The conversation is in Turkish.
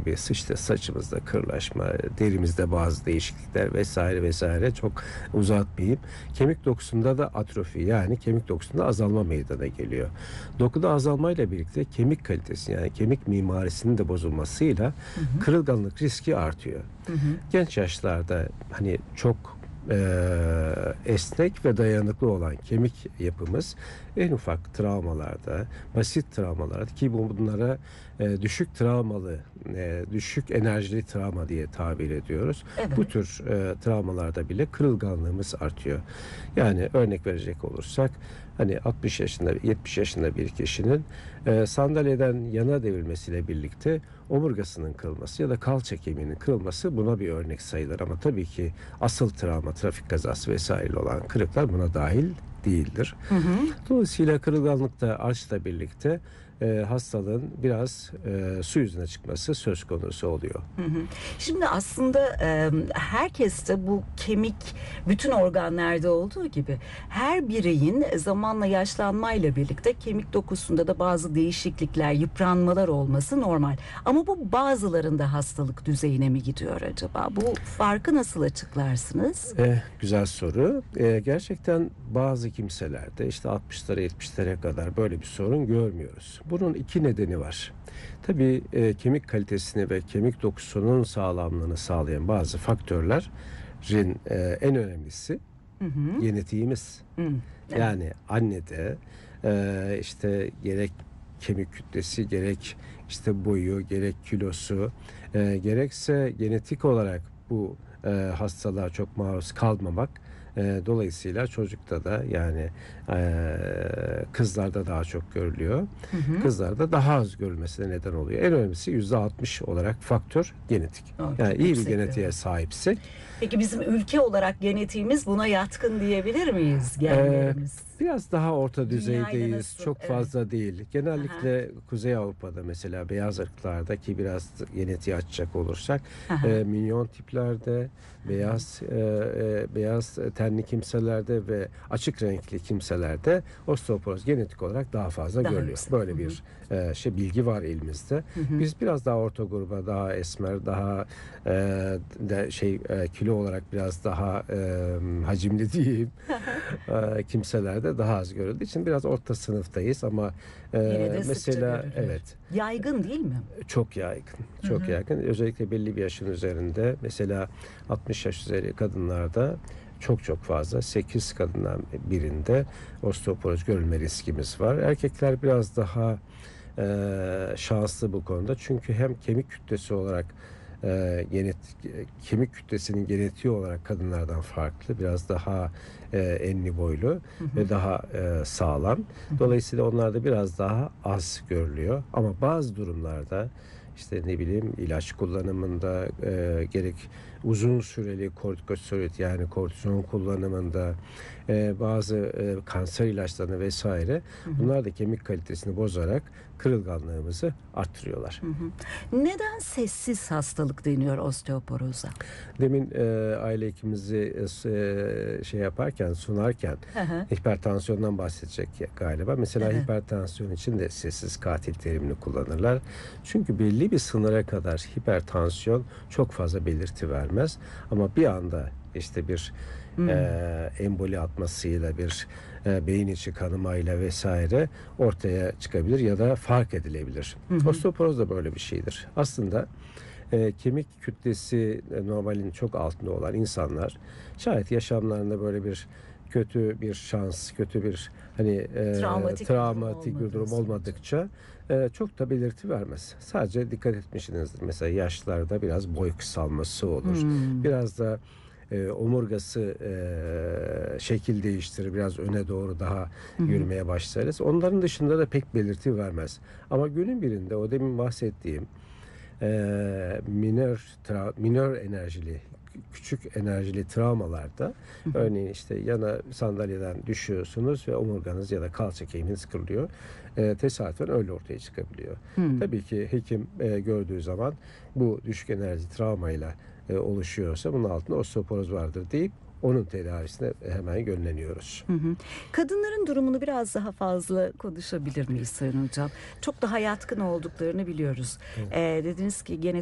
gibi işte saçımızda kırlaşma, derimizde bazı değişiklikler vesaire vesaire, çok uzatmayayım. Kemik dokusunda da atrofi, yani kemik dokusunda azalma meydana geliyor. Dokuda azalmayla birlikte kemik kalitesi, yani kemik mimarisinin de bozulmasıyla kırılganlık riski artıyor. Genç yaşlarda hani çok esnek ve dayanıklı olan kemik yapımız en ufak travmalarda, basit travmalarda, ki bunlara düşük travmalı, düşük enerjili travma diye tabir ediyoruz. Evet. Bu tür travmalarda bile kırılganlığımız artıyor. Yani örnek verecek olursak, hani 60 yaşında, 70 yaşında bir kişinin sandalyeden yana devrilmesiyle birlikte omurgasının kırılması ya da kalça kemiğinin kırılması buna bir örnek sayılır. Ama tabii ki asıl travma, trafik kazası vesaire olan kırıklar buna dahil değildir. Dolayısıyla kırılganlıkta arçla birlikte hastalığın biraz su yüzüne çıkması söz konusu oluyor. Şimdi aslında herkeste bu kemik bütün organlarda olduğu gibi her bireyin zamanla yaşlanmayla birlikte kemik dokusunda da bazı değişiklikler, yıpranmalar olması normal. Ama bu bazılarında hastalık düzeyine mi gidiyor acaba? Bu farkı nasıl açıklarsınız? Güzel soru. Gerçekten bazı kimselerde işte 60'lara 70'lere kadar böyle bir sorun görmüyoruz. Bunun iki nedeni var. Tabii kemik kalitesini ve kemik dokusunun sağlamlığını sağlayan bazı faktörlerin en önemlisi genetiğimiz. Evet. Yani annede işte gerek kemik kütlesi, gerek işte boyu, gerek kilosu, gerekse genetik olarak bu hastalığa çok maruz kalmamak, dolayısıyla çocukta da, yani kızlarda daha çok görülüyor. Kızlarda daha az görülmesine neden oluyor. En önemlisi %60 olarak faktör genetik. Yani iyi bir genetiğe sahipsek. Peki bizim ülke olarak genetiğimiz buna yatkın diyebilir miyiz, genlerimiz? Biraz daha orta düzeydeyiz. Nasıl? Çok fazla değil. Genellikle Kuzey Avrupa'da mesela beyaz ırklarda, ki biraz genetiği açacak olursak, minyon tiplerde, beyaz tenli kimselerde ve açık renkli kimselerde osteoporoz genetik olarak daha fazla görülüyor. Yüksek. Böyle bir bilgi var elimizde. Biz biraz daha orta gruba, daha esmer, daha kilo olarak biraz daha hacimli diyeyim kimselerde daha az görüldüğü için biraz orta sınıftayız, ama mesela evet, yaygın değil mi? çok yaygın. Çok yaygın. Özellikle belli bir yaşın üzerinde, mesela 60 yaş üzeri kadınlarda çok fazla, 8 kadından birinde osteoporoz görülme riskimiz var. Erkekler biraz daha şanslı bu konuda. Çünkü hem kemik kütlesi olarak kemik kütlesinin genetiği olarak kadınlardan farklı, biraz daha enli boylu ve daha sağlam. Dolayısıyla onlarda biraz daha az görülüyor. Ama bazı durumlarda, işte ne bileyim, ilaç kullanımında, gerek uzun süreli kortikosteroid, yani kortizon kullanımında, bazı kanser ilaçlarını vesaire, bunlar da kemik kalitesini bozarak kırılganlığımızı arttırıyorlar. Neden sessiz hastalık deniyor osteoporoza? Demin aile hekimimizi sunarken hipertansiyondan bahsedecek galiba. Mesela hipertansiyon için de sessiz katil terimini kullanırlar. Çünkü belli bir sınıra kadar hipertansiyon çok fazla belirti vermez. Ama bir anda işte bir emboli atmasıyla, bir beyin içi kanamayla vesaire ortaya çıkabilir ya da fark edilebilir. Osteoporoz da böyle bir şeydir. Aslında kemik kütlesi normalin çok altında olan insanlar, şayet yaşamlarında böyle bir kötü bir şans, kötü bir travmatik bir durum olmadıkça çok da belirti vermez. Sadece dikkat etmişsinizdir. Mesela yaşlarda biraz boy kısalması olur. Biraz da omurgası şekil değiştirir. Biraz öne doğru daha yürümeye başlarız. Onların dışında da pek belirti vermez. Ama günün birinde o demin bahsettiğim minör enerjili, küçük enerjili travmalarda, örneğin işte yana sandalyeden düşüyorsunuz ve omurganız ya da kalça kemiğiniz kırılıyor. Tesadüfen öyle ortaya çıkabiliyor. Tabii ki hekim gördüğü zaman bu düşük enerji travmayla oluşuyorsa bunun altında osteoporoz vardır deyip onun tedavisine hemen yönleniyoruz. Kadınların durumunu biraz daha fazla konuşabilir miyiz Sayın Hocam? Çok daha yatkın olduklarını biliyoruz. Dediniz ki